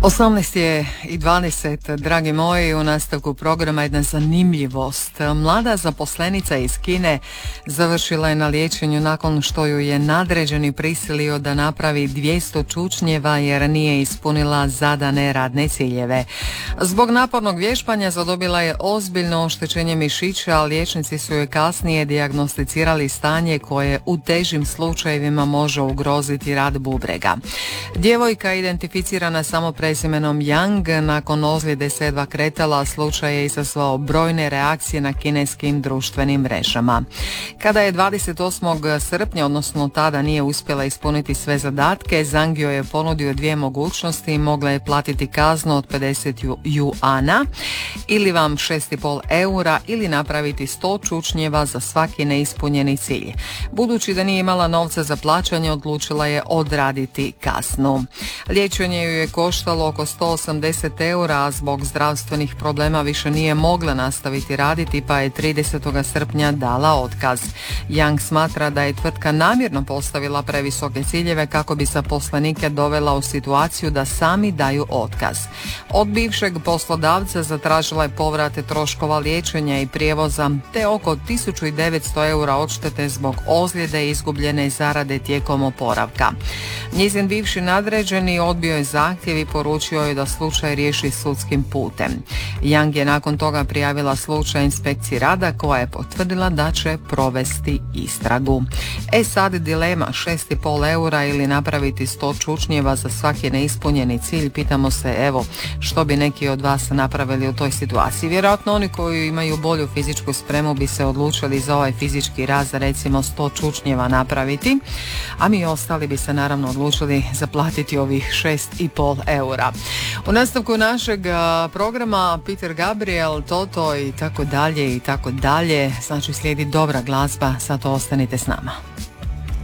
18 je i 20, dragi moji, u nastavku programa jedna zanimljivost. Mlada zaposlenica iz Kine završila je na liječenju nakon što ju je nadređeni prisilio da napravi 200 čučnjeva jer nije ispunila zadane radne ciljeve. Zbog napornog vježbanja zadobila je ozbiljno oštećenje mišića, a liječnici su joj kasnije dijagnosticirali stanje koje u težim slučajevima može ugroziti rad bubrega. Djevojka je identificirana samo prezimenom Yang, nakon ozljede se jedva kretala, slučaj je izazvao brojne reakcije na kineskim društvenim mrežama. Kada je 28. srpnja, odnosno tada nije uspjela ispuniti sve zadatke, Zhang joj je ponudio dvije mogućnosti i mogla je platiti kaznu od 50 juana ili vam 6,5 eura ili napraviti 100 čučnjeva za svaki neispunjeni cilj. Budući da nije imala novca za plaćanje, odlučila je odraditi kaznu. Liječenje ju je koštalo oko 180 eura, a zbog zdravstvenih problema više nije mogla nastaviti raditi, pa je 30. srpnja dala otkaz. Yang smatra da je tvrtka namjerno postavila previsoke ciljeve kako bi zaposlenike dovela u situaciju da sami daju otkaz. Od bivšeg poslodavca zatražila je povrate troškova liječenja i prijevoza te oko 1900 eura odštete zbog ozljede i izgubljene zarade tijekom oporavka. Njezin bivši nadređeni odbio je zahtjev i poručio je da slučaj riješi sudskim putem. Yang je nakon toga prijavila slučaj inspekciji rada koja je potvrdila da će provesti istragu. Sad dilema 6,5 eura ili napraviti 100 čučnjeva za svaki neispunjeni cilj. Pitamo se, evo, što bi neki od vas napravili u toj situaciji. Vjerojatno oni koji imaju bolju fizičku spremu bi se odlučili za ovaj fizički rad, za recimo 100 čučnjeva napraviti, a mi ostali bi se naravno odlučili zaplatiti ovih 6,5 eura. U nastavku našeg programa Peter Gabriel, Toto i tako dalje i tako dalje. Znači slijedi dobra glazba, zato ostanite s nama.